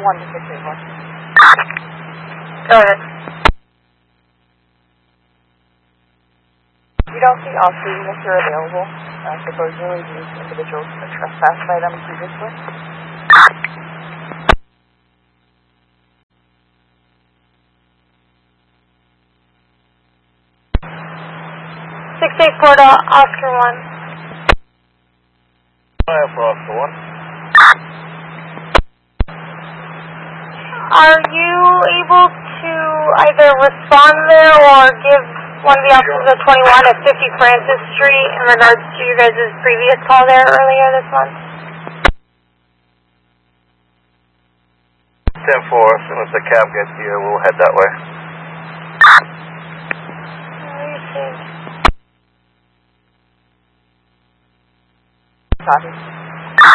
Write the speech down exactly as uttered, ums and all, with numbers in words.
one to six eight one. Go ahead. You don't see officer units are available. Uh, supposedly these individuals have trespassed by them previously. six eight four to Oscar one. I have for Oscar one. Are you able to either respond there or give one of the officers of twenty-one at fifty Francis Street in regards to your guys' previous call there earlier this month? ten four, as soon as the cab gets here, we'll head that way. Let me see. Copy.